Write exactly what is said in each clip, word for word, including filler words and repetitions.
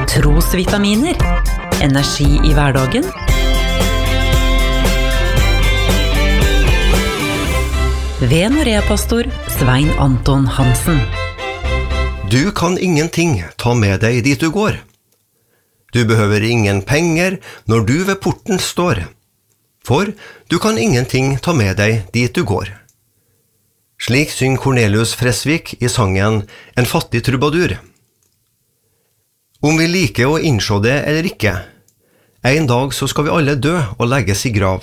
Trosvitaminer. Energi i hverdagen. Ved Norea-pastor Svein Anton Hansen. Du kan ingenting ta med deg dit du går. Du behøver ingen penger når du ved porten står, for du kan ingenting ta med deg dit du går. Slik synger Cornelius Fresvik i sangen En fattig trubadur. Om vi liker å innse det eller ikke, en dag så skal vi alle dø og legges i grav.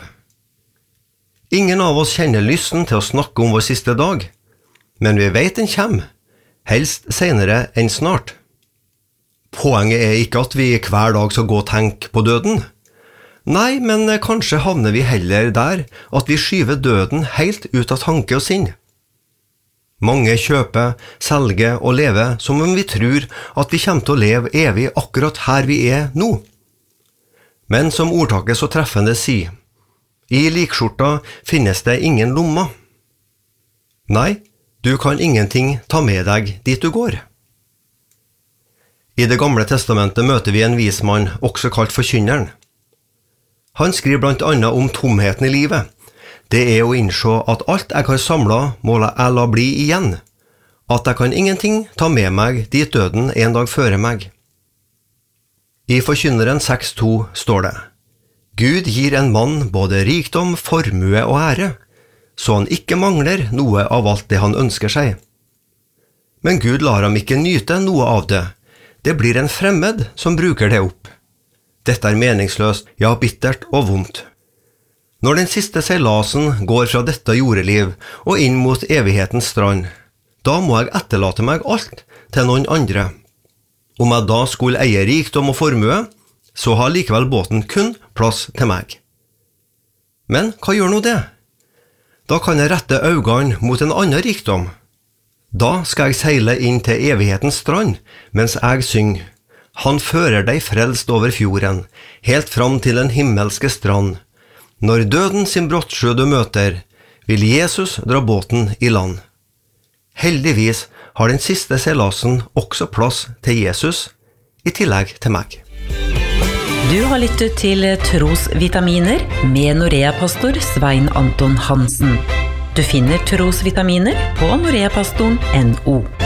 Ingen av oss kjenner lysten til å snakke om vår siste dag, men vi vet den kommer, helst senere enn snart. Poenget er ikke at vi hver dag skal gå og tenke på døden. Nei, men kanskje havner vi heller der at vi skyver døden helt ut av tanke og sinn. Mange kjøper, selger og lever som om vi tror at vi kommer til å leve evig akkurat her vi er nå. Men som ordtaket så treffende sier, i likskjorta finnes det ingen lomma. Nei, du kan ingenting ta med deg dit du går. I det gamle testamentet møter vi en vismann, også kalt forkynneren. Han skriver blant annet om tomheten i livet. Det er å innse at alt jeg har samlet må jeg la bli igjen, at jeg kan ingenting ta med meg dit døden en dag fører meg. I Forkynneren seks to står det, Gud gir en mann både rikdom, formue og ære, så han ikke mangler noe av alt det han ønsker seg. Men Gud lar ham ikke nyte noe av det, det blir en fremmed som bruker det opp. Dette er meningsløst, ja bittert og vondt. Når den siste seilasen går fra dette jordeliv og inn mot evighetens strand, da må jeg etterlate meg alt til noen andre. Om jeg da skulle eie rikdom og formue, så har likevel båten kun plass til meg. Men hva gjør nå det? Da kan jeg rette øynene mot en annen rikdom. Da skal jeg seile inn til evighetens strand, mens jeg synger. Han fører deg frelst over fjorden, helt fram til den himmelske strand. Når døden sin brottsjø du møter, vil Jesus dra båten i land. Heldigvis har den siste seilasen også plass til Jesus, i tillegg til meg. Du har lyttet til Trosvitaminer med Norea-pastor Svein Anton Hansen. Du finner Trosvitaminer på noreapastoren punktum no.